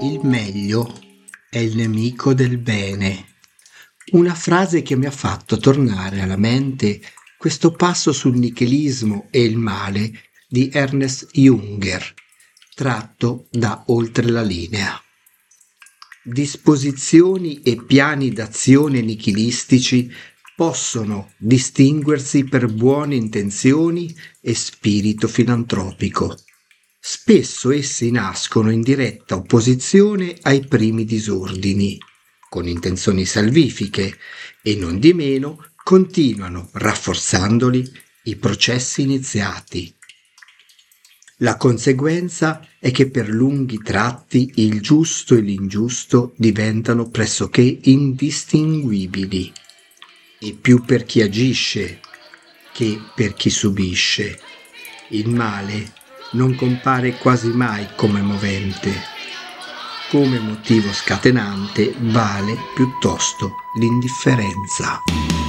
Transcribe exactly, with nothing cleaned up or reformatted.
Il meglio è il nemico del bene. Una frase che mi ha fatto tornare alla mente questo passo sul nichilismo e il male di Ernst Junger, tratto da Oltre la linea. Disposizioni e piani d'azione nichilistici possono distinguersi per buone intenzioni e spirito filantropico. Spesso essi nascono in diretta opposizione ai primi disordini, con intenzioni salvifiche, e non di meno continuano, rafforzandoli, i processi iniziati. La conseguenza è che per lunghi tratti il giusto e l'ingiusto diventano pressoché indistinguibili, e più per chi agisce che per chi subisce. Il male non compare quasi mai come movente. Come motivo scatenante vale piuttosto l'indifferenza.